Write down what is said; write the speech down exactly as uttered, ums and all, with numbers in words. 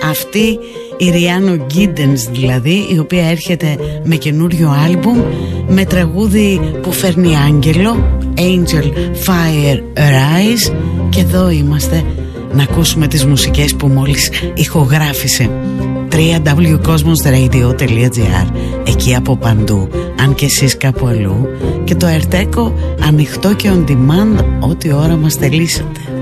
Αυτή η Ριάνο Γκίντενς δηλαδή, η οποία έρχεται με καινούριο άλμπουμ, με τραγούδι που φέρνει άγγελο, Angel Fire Rise. Και εδώ είμαστε να ακούσουμε τις μουσικές που μόλις ηχογράφησε. double-u double-u double-u τελεία cosmos radio τελεία gr, εκεί από παντού, αν και εσείς κάπου αλλού. Και το Ερτέκο ανοιχτό και on demand ό,τι ώρα μας θελήσετε.